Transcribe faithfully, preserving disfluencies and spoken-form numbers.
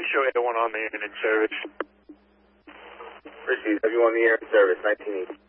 show everyone on the air in service. Receive everyone on the air in service, nineteen eighty.